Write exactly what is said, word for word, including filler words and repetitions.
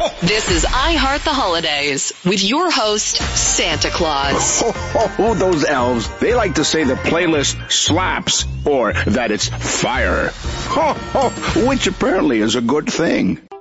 This is I Heart the Holidays with your host, Santa Claus. Oh, oh, those elves, they like to say the playlist slaps or that it's fire. Oh, oh, which apparently is a good thing.